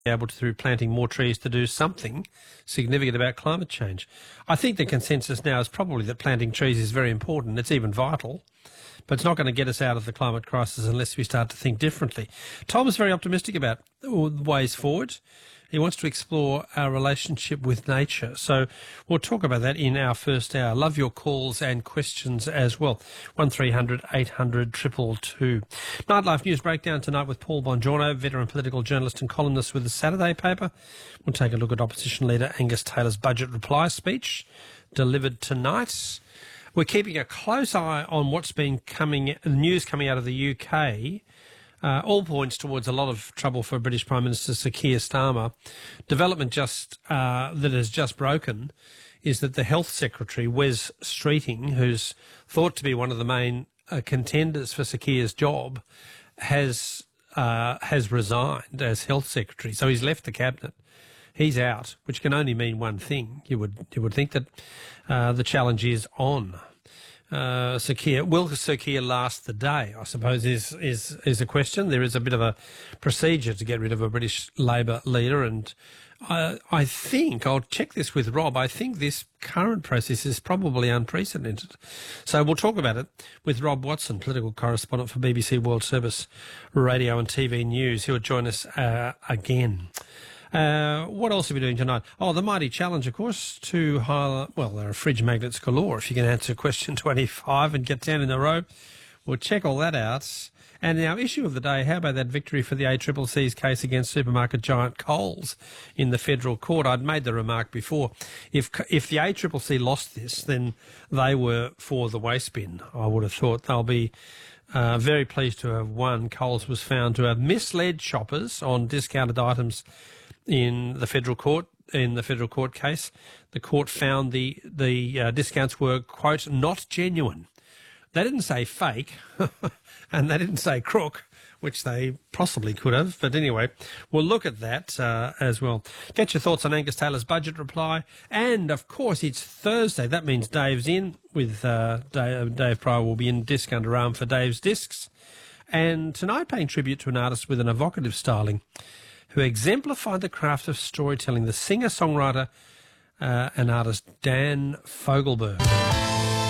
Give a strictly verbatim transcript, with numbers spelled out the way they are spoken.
able to, through planting more trees, to do something significant about climate change. I think the consensus now is probably that planting trees is very important. It's even vital, but it's not going to get us out of the climate crisis unless we start to think differently. Tom is very optimistic about ways forward. He wants to explore our relationship with nature. So we'll talk about that in our first hour. Love your calls and questions as well. one three hundred eight hundred two two two. Nightlife News Breakdown tonight with Paul Bongiorno, veteran political journalist and columnist with the Saturday paper. We'll take a look at Opposition Leader Angus Taylor's budget reply speech delivered tonight. We're keeping a close eye on what's been coming, news coming out of the U K. Uh, all points towards a lot of trouble for British Prime Minister Sir Keir Starmer. Development just uh, that has just broken is that the Health Secretary, Wes Streeting, who's thought to be one of the main uh, contenders for Sir Keir's job, has uh, has resigned as Health Secretary. So he's left the cabinet. He's out, which can only mean one thing. You would you would think that uh, the challenge is on. Uh, Sir Keir, will Sir Keir last the day, I suppose, is, is, is a question. There is a bit of a procedure to get rid of a British Labor leader, and I, I think, I'll check this with Rob, I think this current process is probably unprecedented. So we'll talk about it with Rob Watson, political correspondent for B B C World Service Radio and T V News. He'll join us uh, again. Uh, what else are we doing tonight? Oh, the mighty challenge, of course, to highlight, well, there are fridge magnets galore. If you can answer question twenty-five and get ten in a row, we'll check all that out. And our issue of the day, how about that victory for the A C C C's case against supermarket giant Coles in the federal court? I'd made the remark before. If if the A C C lost this, then they were for the waste bin. I would have thought they'll be uh, very pleased to have won. Coles was found to have misled shoppers on discounted items in the federal court. In the federal court case, the court found the the uh, discounts were, quote, not genuine. They didn't say fake, and they didn't say crook, which they possibly could have. But anyway, we'll look at that uh, as well. Get your thoughts on Angus Taylor's budget reply. And, of course, it's Thursday. That means Dave's in with uh, Dave, Dave Pryor will be in Disc Under Arm for Dave's Discs. And tonight paying tribute to an artist with an evocative styling who exemplified the craft of storytelling, the singer-songwriter uh, and artist Dan Fogelberg.